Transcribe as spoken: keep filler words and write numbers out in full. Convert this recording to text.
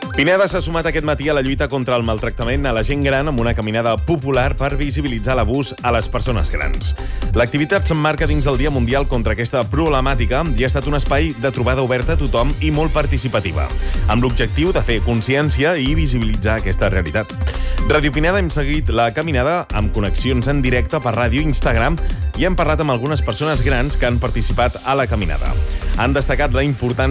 Pineda s'ha sumat aquest matí a la lluita contra el maltractament a la gent gran amb una caminada popular per visibilitzar l'abús a les persones grans. L'activitat s'emmarca dins del Dia Mundial contra aquesta problemàtica i ha estat un espai de trobada oberta a tothom i molt participativa, amb l'objectiu de fer consciència i visibilitzar aquesta realitat. Ràdio Pineda hem seguit la caminada amb connexions en directe per ràdio i Instagram i hem parlat amb algunes persones grans que han participat a la caminada. Han destacat la importància